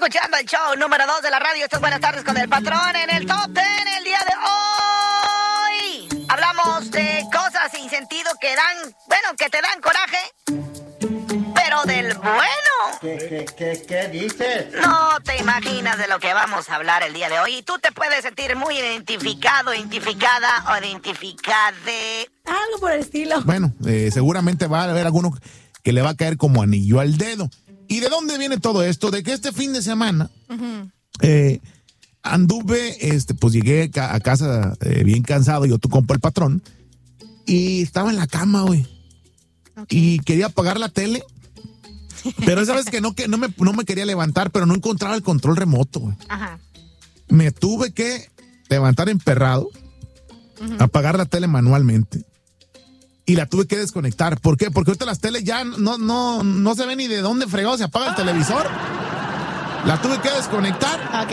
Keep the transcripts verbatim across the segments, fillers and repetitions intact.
escuchando el show número dos de la radio. Estas buenas tardes con el patrón en el Top Ten el día de hoy. Hablamos de cosas sin sentido que dan, bueno, que te dan coraje, pero del bueno. ¿Qué, qué, qué, qué dices? No te imaginas de lo que vamos a hablar el día de hoy. Y tú te puedes sentir muy identificado, identificada o identificade. Algo por el estilo. Bueno, eh, seguramente va a haber alguno que le va a caer como anillo al dedo. ¿Y de dónde viene todo esto? De que este fin de semana uh-huh. eh, anduve, este, pues llegué a casa eh, bien cansado, yo tu compa el patrón, y estaba en la cama, güey. Okay. Y quería apagar la tele, pero esa vez que no, que no, me, no me quería levantar, pero no encontraba el control remoto, güey. Ajá. Me tuve que levantar emperrado, uh-huh. apagar la tele manualmente. Y la tuve que desconectar. ¿Por qué? Porque ahorita las teles ya no, no, no se ve ni de dónde fregado se apaga el televisor. La tuve que desconectar.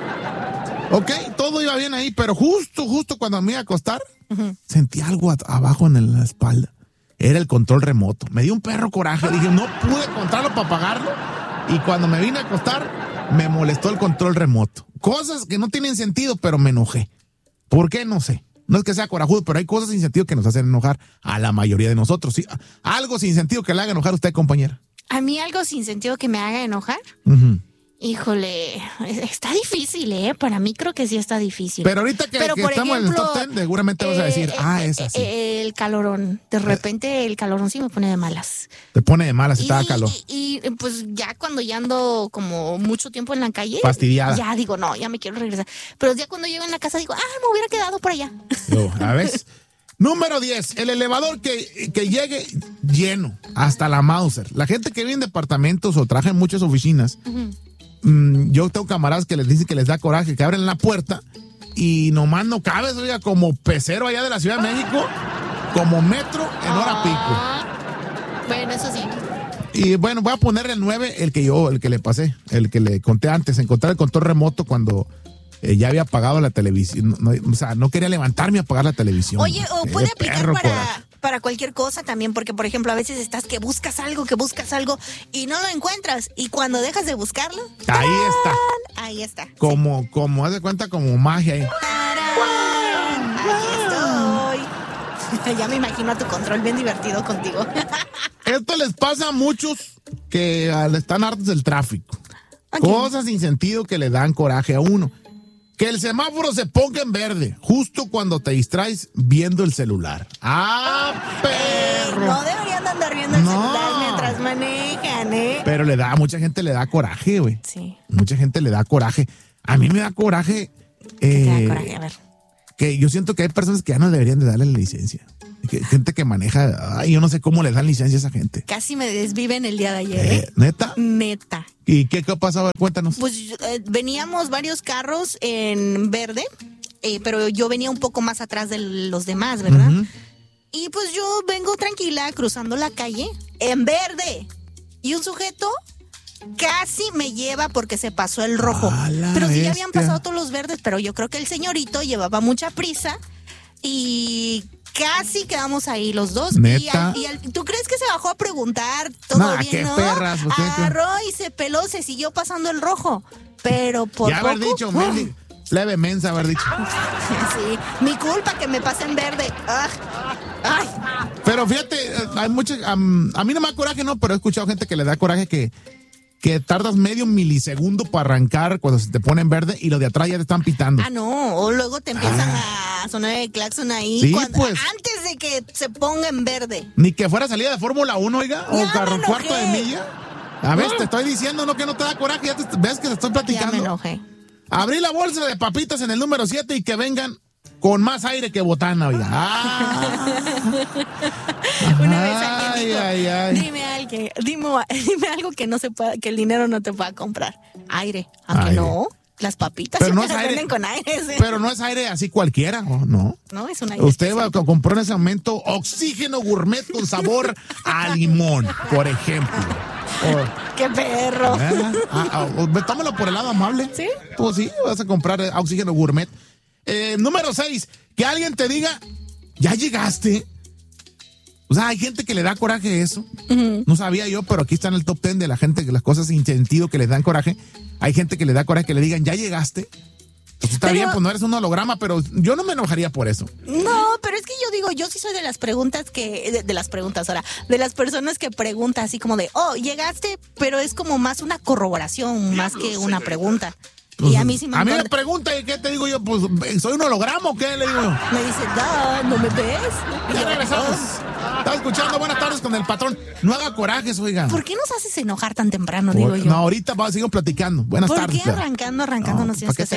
Ok. Ok, todo iba bien ahí, pero justo, justo cuando me iba a acostar, uh-huh. sentí algo a, abajo en la espalda. Era el control remoto. Me dio un perro coraje. Dije, no pude encontrarlo para apagarlo. Y cuando me vine a acostar, me molestó el control remoto. Cosas que no tienen sentido, pero me enojé. ¿Por qué? No sé. No es que sea corajudo, pero hay cosas sin sentido que nos hacen enojar a la mayoría de nosotros. ¿Sí? Algo sin sentido que le haga enojar a usted, compañera. A mí algo sin sentido que me haga enojar. Uh-huh. Híjole, está difícil, ¿eh? Para mí creo que sí está difícil. Pero ahorita que, Pero que por estamos ejemplo, en el top ten, seguramente eh, vas a decir, ah, es así. El calorón. De repente el calorón sí me pone de malas. Te pone de malas si te da calor. Y, y pues ya cuando ya ando como mucho tiempo en la calle. Fastidiada. Ya digo, no, ya me quiero regresar. Pero ya cuando llego en la casa digo, ah, me hubiera quedado por allá. Oh, a ver. Número diez, el elevador que, que llegue lleno, hasta la Mauser. La gente que vive en departamentos o trabaja en muchas oficinas, uh-huh. mmm, yo tengo camaradas que les dicen que les da coraje, que abren la puerta y nomás no cabes, oiga, como pecero allá de la Ciudad de México, como metro en hora pico. Bueno, eso sí. Y bueno, voy a poner el nueve, el que yo, el que le pasé, el que le conté antes, encontrar el control remoto cuando... Eh, ya había apagado la televisión, no, o sea, no quería levantarme a apagar la televisión. Oye, o puede eh, aplicar para, para cualquier cosa también, porque por ejemplo a veces estás que buscas algo, que buscas algo y no lo encuentras, y cuando dejas de buscarlo, ¡tarán! Ahí está. Ahí está. Como, sí. como, haz de cuenta, como magia ahí. ¡Tarán! Aquí estoy. Ya me imagino a tu control bien divertido contigo. Esto les pasa a muchos que uh, están hartos del tráfico. Okay. Cosas sin sentido que le dan coraje a uno. Que el semáforo se ponga en verde, justo cuando te distraes viendo el celular. ¡Ah, perro! Eh, no deberían andar viendo el no. celular mientras manejan, ¿eh? Pero le da, a mucha gente le da coraje, güey. Sí. Mucha gente le da coraje. A mí me da coraje. ¿Qué eh, te da coraje? A ver. Que yo siento que hay personas que ya no deberían de darle la licencia. Que, gente que maneja, ay, yo no sé cómo le dan licencia a esa gente. Casi me desviven el día de ayer, ¿eh? eh ¿Neta? Neta. ¿Y qué, qué pasó? A ver, cuéntanos. Pues eh, veníamos varios carros en verde, eh, pero yo venía un poco más atrás de los demás, ¿verdad? Uh-huh. Y pues yo vengo tranquila cruzando la calle en verde. Y un sujeto casi me lleva porque se pasó el rojo. Pero si ya habían pasado todos los verdes, pero yo creo que el señorito llevaba mucha prisa y... casi quedamos ahí los dos. Y, al, y al, ¿tú crees que se bajó a preguntar todo nah, bien, qué no? Perras, agarró y se peló, se siguió pasando el rojo. Pero por ya poco... haber dicho, Mendy, plebe mensa haber dicho. Sí, mi culpa que me pase en verde. ¡Ah! ¡Ay! Pero fíjate, hay mucho, um, a mí no me da coraje, no, pero he escuchado gente que le da coraje que que tardas medio milisegundo para arrancar cuando se te pone en verde y los de atrás ya te están pitando. Ah, no, o luego te empiezan ah. a sonar el claxon ahí sí, cuando, pues. antes de que se ponga en verde. Ni que fuera salida de Fórmula uno, oiga, ya o carro cuarto de milla. A ver, te estoy diciendo, no que no te da coraje, ya te, ves que te estoy platicando. Ya me enojé. Abrí la bolsa de papitas en el número siete y que vengan con más aire que botana, oiga. Ah. Una vez alguien dijo, ay, ay. Dime, algo, dime, dime algo que no se pueda, que el dinero no te pueda comprar. Aire. Aunque aire. No, las papitas pero no se es aire, venden con aire. ¿Sí? Pero no es aire así cualquiera, ¿no? No, es un aire. Usted va, compró en ese momento oxígeno gourmet con sabor a limón, por ejemplo. O, ¡qué perro! ¿Eh? Ah, ah, tómalo por el lado amable. ¿Sí? Pues sí, vas a comprar oxígeno gourmet. Eh, número seis, que alguien te diga, ¿ya llegaste? O sea, hay gente que le da coraje eso. Ujú. No sabía yo, pero aquí está en el top ten de la gente, que las cosas sin sentido que les dan coraje. Hay gente que le da coraje que le digan, ¿ya llegaste? Pues está Pero- bien, pues no eres un holograma, pero yo no me enojaría por eso. No, pero es que yo digo, yo sí soy de las preguntas que, de, de las preguntas ahora, de las personas que preguntan así como de, oh, llegaste, pero es como más una corroboración, más que una pregunta. Y a mí sí me A mí me encanta. pregunta, ¿y qué te digo yo? Pues, ¿soy un holograma o qué? Le digo yo. Me dice, da, ¿no me ves? Y Ya yo, regresamos. "Oh". Estaba escuchando Buenas tardes con el patrón. No haga corajes, oiga. ¿Por qué nos haces enojar tan temprano, digo yo? No, ahorita vamos, sigo platicando. Buenas ¿Por tardes. qué arrancando, arrancando No, nos tienes ¿para que qué